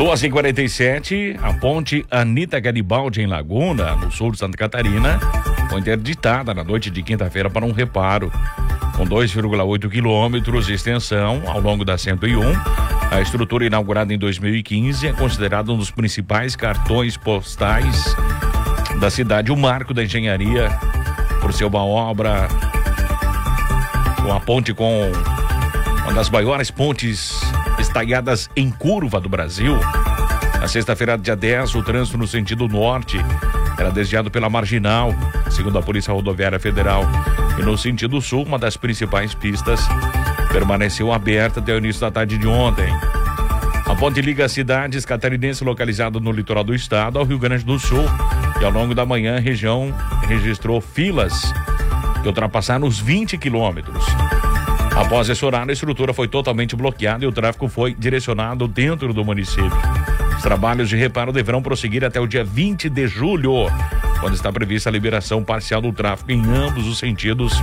2h47, a ponte Anita Garibaldi em Laguna, no sul de Santa Catarina, foi interditada na noite de quinta-feira para um reparo. Com 2,8 quilômetros de extensão ao longo da 101, a estrutura inaugurada em 2015 é considerada um dos principais cartões postais da cidade, o marco da engenharia, por ser uma obra com a ponte com uma das maiores pontes estaiadas em curva do Brasil. Na sexta-feira, dia 10, o trânsito no sentido norte era desviado pela Marginal, segundo a Polícia Rodoviária Federal. E no sentido sul, uma das principais pistas permaneceu aberta até o início da tarde de ontem. A ponte liga as cidades catarinenses localizadas no litoral do estado ao Rio Grande do Sul. E ao longo da manhã, a região registrou filas que ultrapassaram os 20 quilômetros. Após esse horário, a estrutura foi totalmente bloqueada e o tráfego foi direcionado dentro do município. Os trabalhos de reparo deverão prosseguir até o dia 20 de julho, quando está prevista a liberação parcial do tráfego em ambos os sentidos.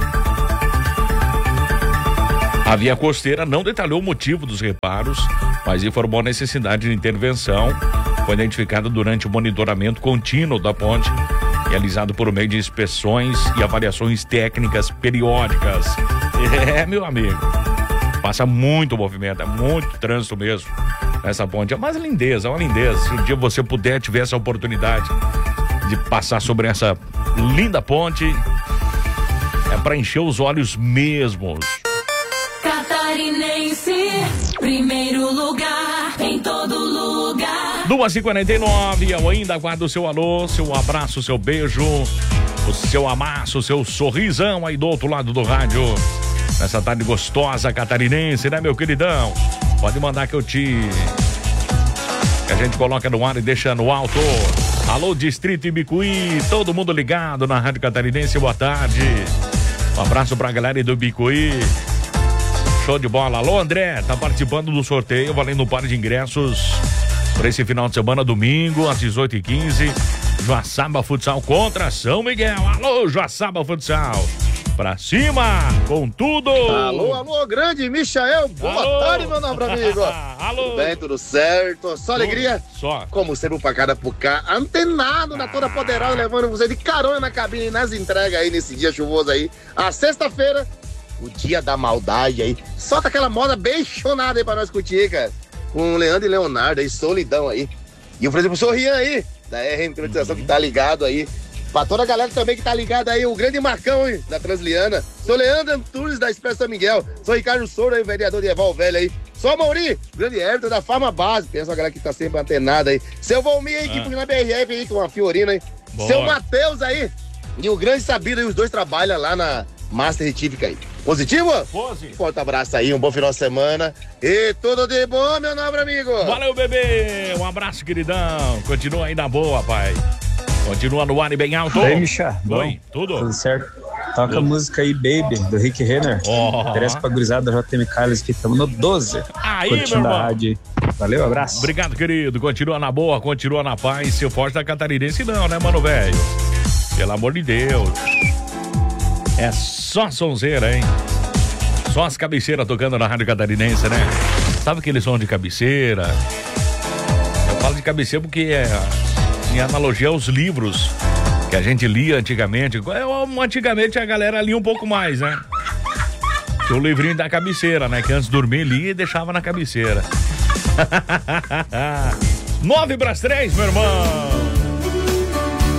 A via costeira não detalhou o motivo dos reparos, mas informou a necessidade de intervenção. Foi identificada durante o monitoramento contínuo da ponte, realizado por meio de inspeções e avaliações técnicas periódicas. Meu amigo, passa muito movimento, é muito trânsito mesmo nessa ponte. É uma lindeza, Se um dia você puder, tiver essa oportunidade de passar sobre essa linda ponte, é para encher os olhos mesmo. Catarinense, primeiro lugar, em todo lugar. 2h49, eu ainda aguardo o seu alô, seu abraço, seu beijo, o seu amasso, o seu sorrisão aí do outro lado do rádio. Nessa tarde gostosa catarinense, né, meu queridão? Pode mandar que a gente coloca no ar e deixa no alto. Alô, Distrito Ibicuí, todo mundo ligado na Rádio Catarinense, boa tarde. Um abraço pra galera do Ibicuí. Show de bola. Alô, André, tá participando do sorteio, valendo um par de ingressos para esse final de semana, domingo, às 18h15. Joaçaba Futsal contra São Miguel. Alô, Joaçaba Futsal. Pra cima, com tudo. Alô, grande Michael. Boa tarde, meu nobre amigo. Alô. Tudo bem, tudo certo? Só alegria? Só. Como sempre, um pra cada por cá, antenado na Toda Poderosa, levando você de carona na cabine, nas entregas aí, nesse dia chuvoso aí. A sexta-feira, o dia da maldade aí. Solta aquela moda bem chonada aí pra nós curtir, cara. Com Leandro e Leonardo aí, solidão aí. E o professor Rian aí, da RM Climatização, que tá ligado aí. Pra toda a galera também que tá ligada aí, o grande Marcão aí, da Transliana. Sou Leandro Antunes, da Expresso São Miguel. Sou Ricardo Soura, aí, vereador de Eval Velho aí. Sou a Mauri, grande Everton da Farma Base. Pensa a galera que tá sempre antenada aí. Seu Volmir aí, que na BRF aí, com uma Fiorina aí. Boa. Seu Matheus aí. E o grande Sabido aí, os dois trabalham lá na Master Retífica aí. Positivo? Positivo. Forte abraço aí, um bom final de semana. E tudo de bom, meu nobre amigo. Valeu, bebê. Um abraço, queridão. Continua aí na boa, pai. Continua no ar e bem alto. Oi, Micha. Oi, tudo certo? Toca a música aí, Baby, do Rick Renner. Interessa pra gurizada da JM Carlos, que estamos no 12. Aí, curtindo a rádio. Valeu, abraço. Obrigado, querido. Continua na boa, continua na paz. Seu forte da Catarinense não, né, mano, velho? Pelo amor de Deus. É só sonzeira, hein? Só as cabeceiras tocando na Rádio Catarinense, né? Sabe aquele som de cabeceira? Eu falo de cabeceira porque em analogia aos livros que a gente lia antigamente. Antigamente a galera lia um pouco mais, né? O livrinho da cabeceira, né? Que antes de dormir lia e deixava na cabeceira. 2:09, meu irmão.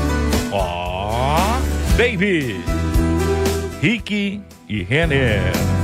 Baby, Rick e Renner.